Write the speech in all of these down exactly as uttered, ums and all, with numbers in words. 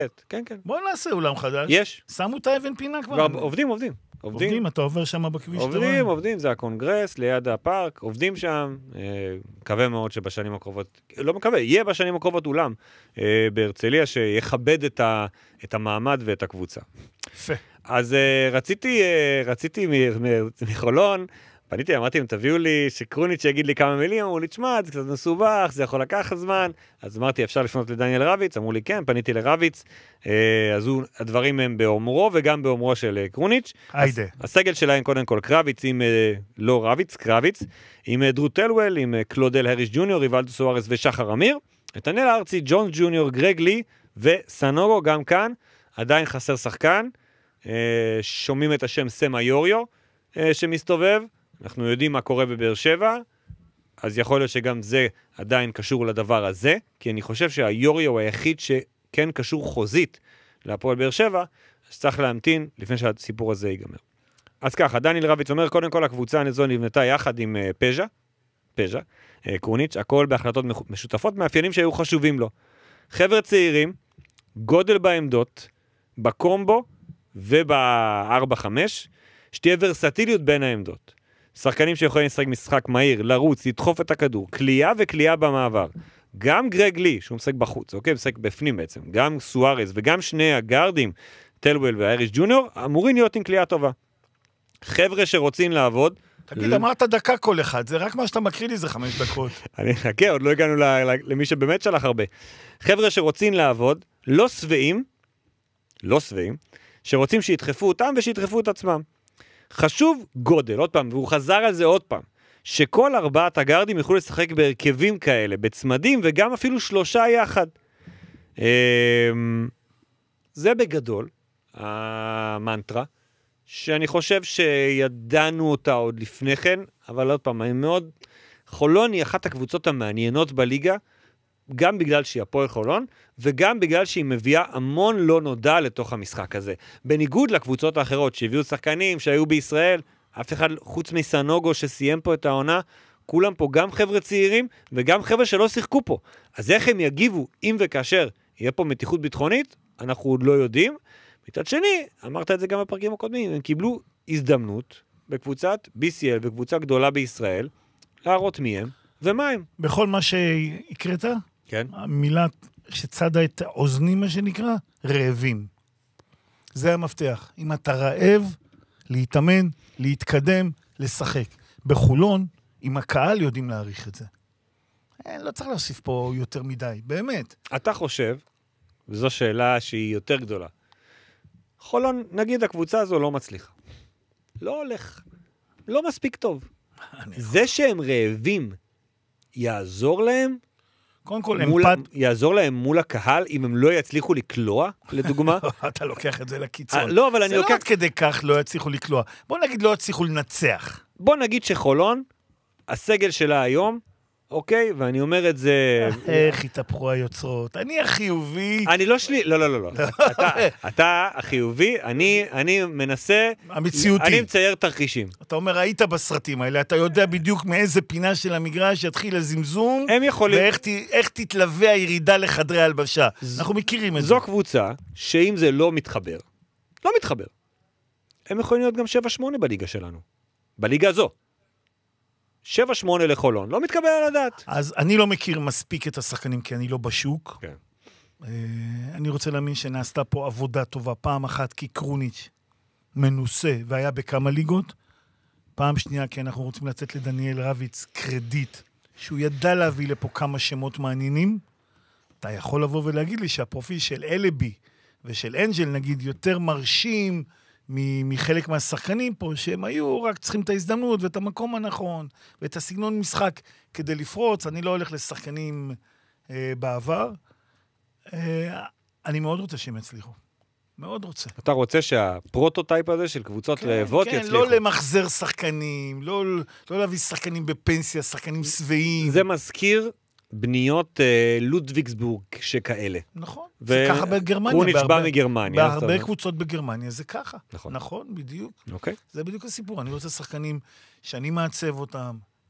כן, כן. בוא נעשה אולם חדש. יש. שמו את האבן פינה כבר. כבר עובדים, עובדים. עובדים, אתה עובר שם בכביש. עובדים, עובדים, זה הקונגרס, ליד הפארק, עובדים שם, מקווה מאוד שבשנים הקרובות, לא מקווה, יהיה בשנים הקרובות אולם בהרצליה שיכבד את המעמד ואת הקבוצה. יפה. אז רציתי, רציתי מחולון, פניתי, אמרתי, אם תביאו לי שקרוניץ' שיגיד לי כמה מילים, אמרו לי, תשמע, זה קצת מסובך, זה יכול לקחת זמן, אז אמרתי, אפשר לפנות לדניאל רביץ, אמרו לי, כן, פניתי לרביץ, אז הדברים הם באומרו וגם באומרו של קרוניץ'. היידה. הסגל שלהם קודם כל קרביץ, עם, לא רביץ, קרביץ, עם דרו טלוול, עם קלודל הריש ג'וניור, ריבלדו סוארס ושחר אמיר, נתנאל ארצי, ג'ון ג'וניור, גרג לי וסנורו, גם כאן, עדיין חסר שחקן, שומעים את השם סמה יוריו שמסתובב, אנחנו יודעים מה קורה בבאר שבע, אז יכול להיות שגם זה עדיין קשור לדבר הזה, כי אני חושב שהיוריו הוא היחיד שכן קשור חוזית להפועל באר שבע, אז צריך להמתין לפני שהסיפור הזה ייגמר. אז ככה, דניאל רביץ אומר, קודם כל הקבוצה הנזו נבנתה יחד עם uh, פז'ה, פז'ה, uh, קרוניץ', הכל בהחלטות משותפות, מאפיינים שהיו חשובים לו. חבר'ה צעירים, גודל בעמדות, בקומבו וב-ארבע חמש, שתהיה ורסטיליות בין העמדות. שחקנים שיכולים לשחק משחק מהיר, לרוץ, לדחוף את הכדור, קליעה וקליעה במעבר. גם גרג לי, שהוא משחק בחוץ, אוקיי, משחק בפנים בעצם, גם סוארז וגם שני הגארדים, טלוול והאיריש ג'וניור, אמורים להיות עם קליעה טובה. חבר'ה שרוצים לעבוד... תגיד, אמרת דקה כל אחד, זה רק מה שאתה מקריא לי, זה חמש דקות. אני חכה, עוד לא הגענו למי שבאמת שלח הרבה. חבר'ה שרוצים לעבוד, לא שבעים, לא שבעים, שרוצים שידחפו אותם ושידחפו את עצמם. חשוב גודל, עוד פעם, והוא חזר על זה עוד פעם, שכל ארבעת הגארדים יוכלו לשחק בהרכבים כאלה, בצמדים, וגם אפילו שלושה יחד. זה בגדול, המנטרה, שאני חושב שידענו אותה עוד לפני כן, אבל עוד פעם, אני מאוד... חולון היא אחת הקבוצות המעניינות בליגה, גם בגלל שהיא הפועל חולון, וגם בגלל שהיא מביאה המון לא נודע לתוך המשחק הזה. בניגוד לקבוצות האחרות שהביאו שחקנים שהיו בישראל, אף אחד חוץ מסנוגו שסיים פה את העונה, כולם פה גם חבר'ה צעירים וגם חבר'ה שלא שיחקו פה. אז איך הם יגיבו אם וכאשר יהיה פה מתיחות ביטחונית? אנחנו עוד לא יודעים. מצד שני, אמרת את זה גם בפרקים הקודמים, הם קיבלו הזדמנות בקבוצת בי סי אל וקבוצה גדולה בישראל, להראות מי הם ומה הם. בכל מה שהקראת? כן. המילה שצדה את האוזנים, מה שנקרא, רעבים. זה המפתח. אם אתה רעב, להתאמן, להתקדם, לשחק. בחולון, עם הקהל יודעים להעריך את זה. אין, לא צריך להוסיף פה יותר מדי, באמת. אתה חושב, וזו שאלה שהיא יותר גדולה, חולון, נגיד הקבוצה הזו לא מצליחה. לא הולך. לא מספיק טוב. זה שהם רעבים, יעזור להם? קודם כל, מול, אמפת... יעזור להם מול הקהל, אם הם לא יצליחו לקלוע, לדוגמה? אתה לוקח את זה לקיצון. לא, אבל אני לוקח... זה לא עד כדי כך לא יצליחו לקלוע. בוא נגיד לא יצליחו לנצח. בוא נגיד שחולון, הסגל שלה היום, אוקיי? ואני אומר את זה... איך התהפכו היוצרות? אני החיובי... אני לא שלי... לא, לא, לא, לא. אתה, אתה החיובי, אני, אני מנסה... המציאותי. אני מצייר תרחישים. אתה אומר, היית בסרטים האלה, אתה יודע בדיוק מאיזה פינה של המגרש יתחיל הזמזום, הם יכולים... ואיך תתלווה הירידה לחדרי הלבשה. אנחנו מכירים את זה. זו קבוצה שאם זה לא מתחבר, לא מתחבר. הם יכולים להיות גם שבע שמונה בליגה שלנו. בליגה הזו. שבע שמונה לחולון, לא מתקבל על הדעת. אז אני לא מכיר מספיק את השחקנים, כי אני לא בשוק. כן. אני רוצה להאמין שנעשתה פה עבודה טובה, פעם אחת כי קרוניץ' מנוסה, והיה בכמה ליגות, פעם שנייה כי אנחנו רוצים לתת לדניאל רביץ קרדיט, שהוא ידע להביא לפה כמה שמות מעניינים. אתה יכול לבוא ולהגיד לי שהפרופיל של אלבי ושל אנג'ל, נגיד, יותר מרשים מחלק מהשחקנים פה, שהם היו רק צריכים את ההזדמנות ואת המקום הנכון, ואת הסגנון משחק כדי לפרוץ. אני לא הולך לשחקנים אה, בעבר. אה, אני מאוד רוצה שהם יצליחו. מאוד רוצה. אתה רוצה שהפרוטוטייפ הזה של קבוצות כן, רעבות כן, יצליחו? לא למחזר שחקנים, לא, לא להביא שחקנים בפנסיה, שחקנים שבעים. זה מזכיר בניות אה, לודוויגסבורג שכאלה. נכון, ו... זה ככה בגרמניה. קרוניץ' בהרבה, בא מגרמניה. בהרבה קבוצות בגרמניה זה ככה. נכון. נכון, בדיוק. אוקיי. זה בדיוק הסיפור. אני רוצה שחקנים שאני מעצב אותם,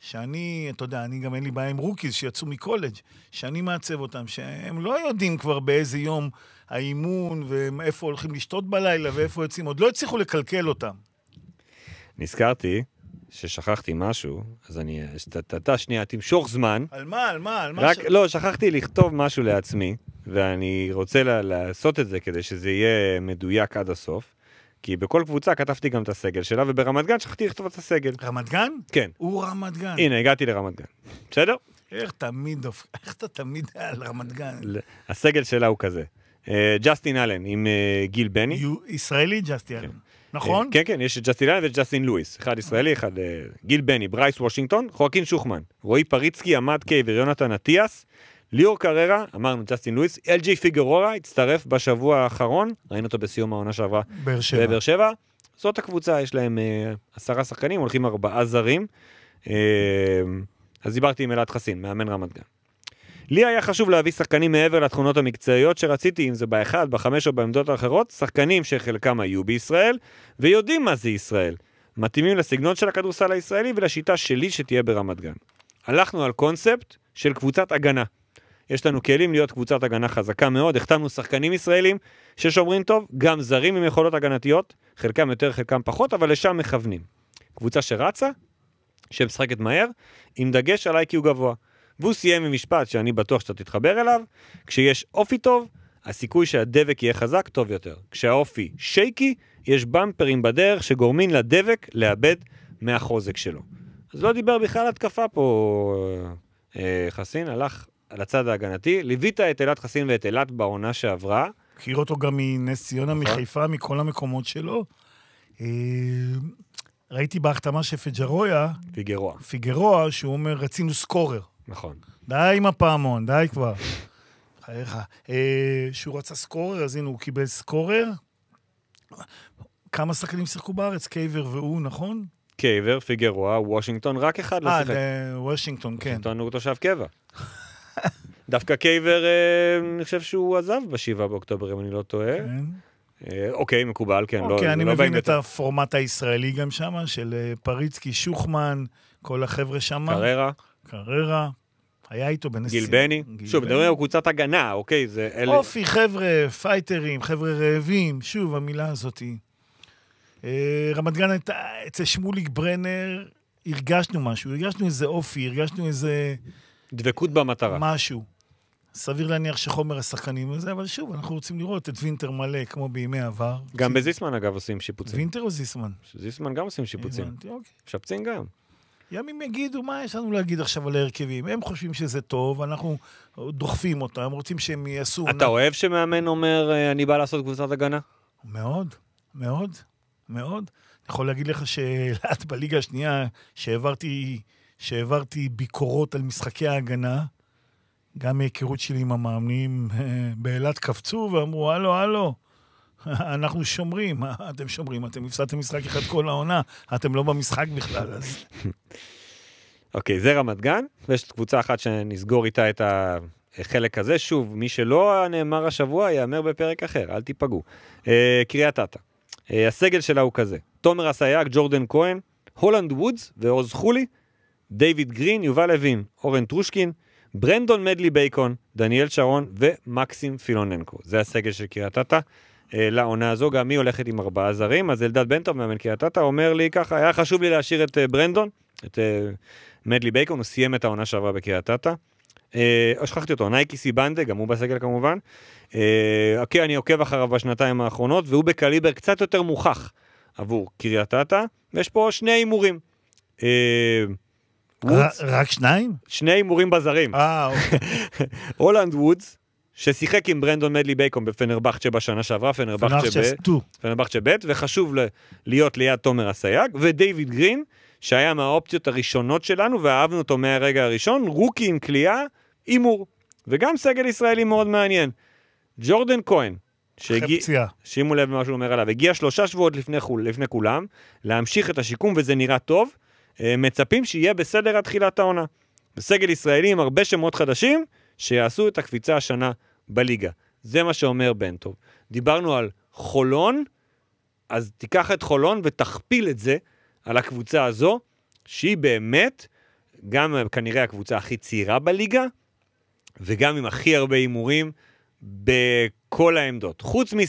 שאני, אתה יודע, אני גם אין לי בעיה עם רוקיז שיצאו מקולג', שאני מעצב אותם, שהם לא יודעים כבר באיזה יום האימון, ואיפה הולכים לשתות בלילה, ואיפה יוצאים, עוד לא הצליחו לקלקל אותם. נזכרתי ששכחתי משהו, אז אני, אתה שנייה, תמשוך זמן. על מה, על מה, על מה? רק, לא, שכחתי לכתוב משהו לעצמי, ואני רוצה לעשות את זה כדי שזה יהיה מדויק עד הסוף. כי בכל קבוצה כתבתי גם את הסגל שלה, וברמת גן שכחתי לכתוב את הסגל. רמת גן? כן. הוא רמת גן. הנה, הגעתי לרמת גן. בסדר? איך תמיד, איך אתה תמיד על רמת גן? הסגל שלה הוא כזה. ג'סטין אלן עם גיל בני. ישראלי ג'סטין אלן. נכון? כן, כן, יש את ג'סטין אלן וג'סטין לואיס. אחד ישראלי, אחד גיל בני, ברייס וושינגטון, חואקין שוחמן, רועי פריצקי, עמד קייבר, יונתן אטיאס, ליאור קררה, אמרנו ג'סטין לואיס, אל ג'י פיגורורה, הצטרף בשבוע האחרון, ראינו אותו בסיום העונה שעברה בבאר שבע. זאת הקבוצה, יש להם uh, עשרה שחקנים, הולכים ארבעה זרים. Uh, אז דיברתי עם אלעד חסין, מאמן רמת גן. לי היה חשוב להביא שחקנים מעבר לתכונות המקצועיות שרציתי, אם זה באחד, בחמש או בעמדות האחרות, שחקנים שחלקם היו בישראל, ויודעים מה זה ישראל. מתאימים לסגנון של הכדורסל הישראלי ולשיטה שלי שתהיה ברמת גן. הלכנו על קונספט של קבוצת הגנה. יש לנו כלים להיות קבוצת הגנה חזקה מאוד, החתמנו שחקנים ישראלים ששומרים טוב, גם זרים עם יכולות הגנתיות, חלקם יותר, חלקם פחות, אבל לשם מכוונים. קבוצה שרצה, שמשחקת מהר, עם דגש על איי-קיו גבוה. והוא סיים עם משפט שאני בטוח שאתה תתחבר אליו, כשיש אופי טוב, הסיכוי שהדבק יהיה חזק טוב יותר. כשהאופי שייקי, יש במפרים בדרך שגורמים לדבק לאבד מהחוזק שלו. אז לא דיבר בכלל התקפה פה, אה, חסין, הלך על הצד ההגנתי, ליווית את אלעד חסין ואת אלעד בעונה שעברה. הכיר אותו גם מנס ציונה, מחיפה, מכל המקומות שלו. ראיתי בהחתמה של פג'רויה, פיגרוע. פיגרוע, שהוא אומר, רצינו סקורר. נכון. די עם הפעמון, די כבר. חייך. שהוא רצה סקורר, אז הנה הוא קיבל סקורר. כמה שחקנים שיחקו בארץ? קייבר והוא, נכון? קייבר, פיגרוע, וושינגטון, רק אחד לא שיחק. אה, וושינגטון, כן. וושינגטון הוא תושב קבע. דווקא קייבר, אני חושב שהוא עזב בשבעה באוקטובר, אם אני לא טועה. כן. אוקיי, מקובל, כן. אוקיי, אני מבין את הפורמט הישראלי גם שם, של פריצקי, שוחמן, כל החבר'ה שם. קררה. קררה. היה איתו בנס... גיל בני. שוב, מדברים על קבוצת הגנה, אוקיי? אופי, חבר'ה, פייטרים, חבר'ה רעבים. שוב, המילה הזאת היא. רמת גן, אצל שמוליק ברנר, הרגשנו משהו, הרגשנו איזה אופי, הרגשנו איזה... דבקות במטרה. משהו. סביר להניח שחומר השחקנים הזה, אבל שוב, אנחנו רוצים לראות את וינטר מלא, כמו בימי עבר. גם בזיסמן, אגב, עושים שיפוצים. וינטר או זיסמן? זיסמן גם עושים שיפוצים. שפצים גם. ימים יגידו, מה יש לנו להגיד עכשיו על ההרכבים? הם חושבים שזה טוב, אנחנו דוחפים אותם, הם רוצים שהם יעשו... אתה אוהב שמאמן אומר, אני בא לעשות קבוצת הגנה? מאוד, מאוד, מאוד. אני יכול להגיד לך שלאט בליגה השנייה, שהעברתי, שהעברתי ביקורות על משחקי ההגנה, גם מהיכרות שלי עם המאמנים, באילת קפצו ואמרו, הלו, הלו, אנחנו שומרים, אתם שומרים, אתם הפסדתם משחק אחד כל העונה, אתם לא במשחק בכלל, אז... אוקיי, זה רמת גן, ויש קבוצה אחת שנסגור איתה את החלק הזה, שוב, מי שלא נאמר השבוע, יאמר בפרק אחר, אל תיפגעו. קריית אתא, הסגל שלה הוא כזה, תומר אסייג, ג'ורדן כהן, הולנד וודס ועוז חולי, דיוויד גרין, יובל לוין, אורן טרושקין, ברנדון מדלי בייקון, דניאל שרון ומקסים פילוננקו. זה הסגל של קריית אתא. לעונה הזו, גם היא הולכת עם ארבעה זרים, אז אלדד בנטוב, מאמן קריית אתא, אומר לי ככה, היה חשוב לי להשאיר את ברנדון, את מדלי בייקון, הוא סיים את העונה שעברה בקריית אתא. שכחתי אותו, נייקי סיבנדה, גם הוא בסגל כמובן. אוקיי, אני עוקב אחריו בשנתיים האחרונות, והוא בקליבר קצת יותר מוכח עבור קריית אתא, ויש פה שני אימורים. רק שניים? שני אימורים בזרים. אה, אוקיי. הולנד וודס, ששיחק עם ברנדון מדלי בייקון בפנרבחצ'ה בשנה שעברה, פנרבחצ'ה ב', וחשוב להיות ליד תומר אסייג, ודייוויד גרין, שהיה מהאופציות הראשונות שלנו, ואהבנו אותו מהרגע הראשון, רוקי עם קליעה, אימור. וגם סגל ישראלי מאוד מעניין. ג'ורדן כהן, חפצייה. שימו לב מה שהוא אומר עליו, הגיע שלושה שבועות לפני, לפני כולם, להמשיך את השיקום, וזה נראה טוב, מצפים שיהיה בסדר עד תחילת העונה. בסגל ישראלי עם הרבה שמות חדשים, שיעשו את הקפיצה השנה בליגה. זה מה שאומר בנטוב. דיברנו על חולון, אז תיקח את חולון ותכפיל את זה על הקבוצה הזו, שהיא באמת גם כנראה הקבוצה הכי צעירה בליגה, וגם עם הכי הרבה הימורים בכל העמדות. חוץ